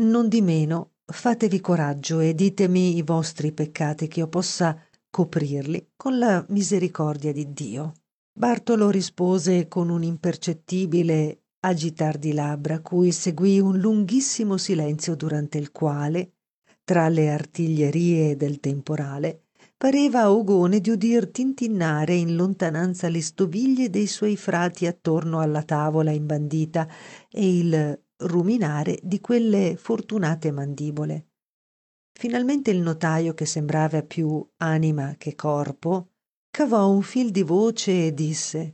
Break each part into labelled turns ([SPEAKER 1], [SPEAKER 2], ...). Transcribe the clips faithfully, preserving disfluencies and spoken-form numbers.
[SPEAKER 1] Nondimeno fatevi coraggio e ditemi i vostri peccati, che io possa coprirli con la misericordia di Dio. Bartolo rispose con un impercettibile agitar di labbra, cui seguì un lunghissimo silenzio, durante il quale, tra le artiglierie del temporale, pareva a Ogone di udir tintinnare in lontananza le stoviglie dei suoi frati attorno alla tavola imbandita e il ruminare di quelle fortunate mandibole. Finalmente il notaio, che sembrava più anima che corpo, cavò un fil di voce e disse: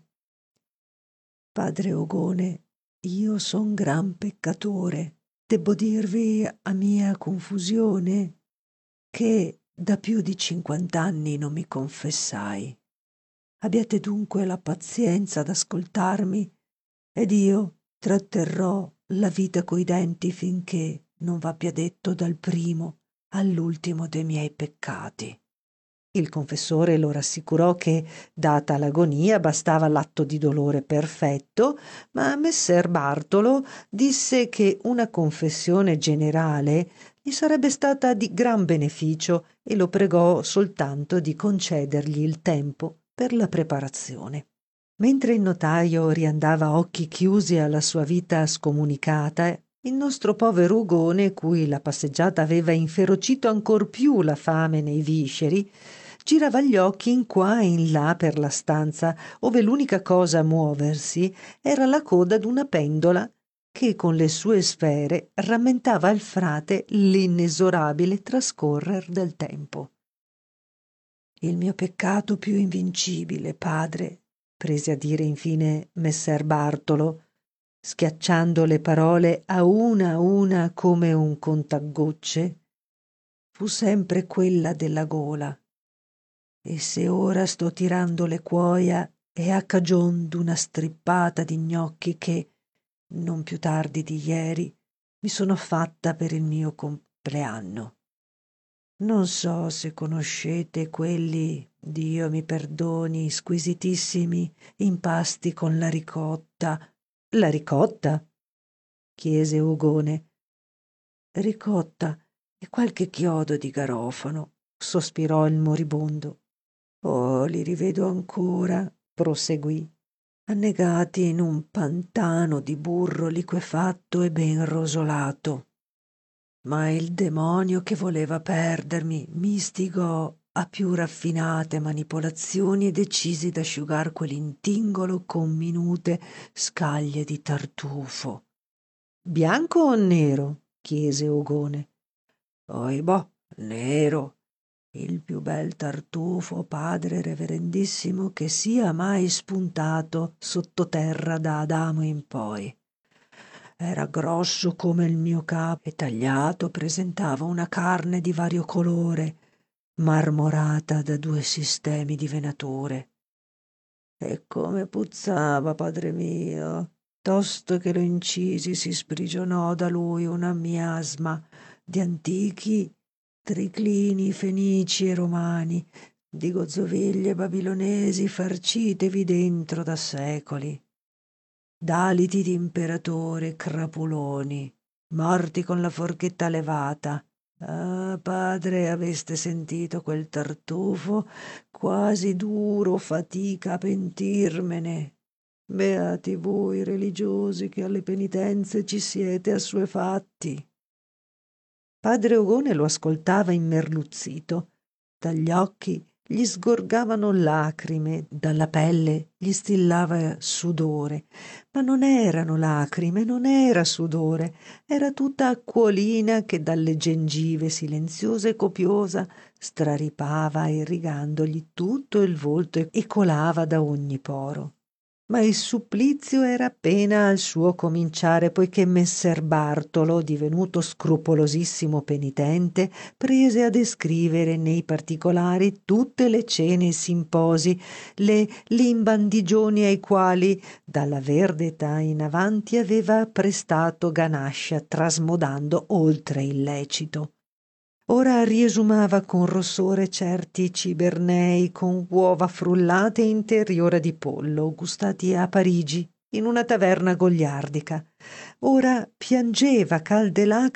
[SPEAKER 1] «Padre Ogone, io son gran peccatore. Debbo dirvi a mia confusione che da più di cinquant'anni non mi confessai. Abbiate dunque la pazienza d'ascoltarmi ed io tratterrò la vita coi denti finché non v'abbia detto dal primo all'ultimo dei miei peccati». Il confessore lo rassicurò che, data l'agonia, bastava l'atto di dolore perfetto, ma messer Bartolo disse che una confessione generale gli sarebbe stata di gran beneficio e lo pregò soltanto di concedergli il tempo per la preparazione. Mentre il notaio riandava a occhi chiusi alla sua vita scomunicata, il nostro povero Ugone, cui la passeggiata aveva inferocito ancor più la fame nei visceri, girava gli occhi in qua e in là per la stanza, ove l'unica cosa a muoversi era la coda d'una pendola che con le sue sfere rammentava al frate l'inesorabile trascorrer del tempo. «Il mio peccato più invincibile, padre», prese a dire infine messer Bartolo, schiacciando le parole a una a una come un contagocce, «fu sempre quella della gola. E se ora sto tirando le cuoia è a cagion d'una strippata di gnocchi che, non più tardi di ieri, mi sono fatta per il mio compleanno. Non so se conoscete quelli, Dio mi perdoni, squisitissimi impasti con la ricotta». «La ricotta?» chiese Ugone. «Ricotta e qualche chiodo di garofano», sospirò il moribondo. «Oh, li rivedo ancora», proseguì, «annegati in un pantano di burro liquefatto e ben rosolato. Ma il demonio che voleva perdermi mi istigò a più raffinate manipolazioni e decisi d'asciugar quell'intingolo con minute scaglie di tartufo». «Bianco o nero?» chiese Ogone. «Oibò, nero, il più bel tartufo, padre reverendissimo, che sia mai spuntato sottoterra da Adamo in poi. Era grosso come il mio capo e tagliato presentava una carne di vario colore, marmorata da due sistemi di venature. E come puzzava, padre mio! Tosto che lo incisi si sprigionò da lui una miasma di antichi triclini fenici e romani, di gozzoviglie babilonesi farcitevi dentro da secoli, d'aliti d'imperatori crapuloni, morti con la forchetta levata. Ah, padre, aveste sentito quel tartufo? Quasi duro fatica a pentirmene. Beati voi religiosi che alle penitenze ci siete assuefatti». Padre Ogone lo ascoltava immerluzzito. Dagli occhi gli sgorgavano lacrime, dalla pelle gli stillava sudore, ma non erano lacrime, non era sudore, era tutta acquolina che dalle gengive silenziosa e copiosa straripava, irrigandogli tutto il volto e colava da ogni poro. Ma il supplizio era appena al suo cominciare, poiché messer Bartolo, divenuto scrupolosissimo penitente, prese a descrivere nei particolari tutte le cene e simposi, le limbandigioni ai quali dalla verde età in avanti aveva prestato ganascia, trasmodando oltre il lecito. Ora riesumava con rossore certi cibernei con uova frullate e interiora di pollo, gustati a Parigi in una taverna goliardica. Ora piangeva calde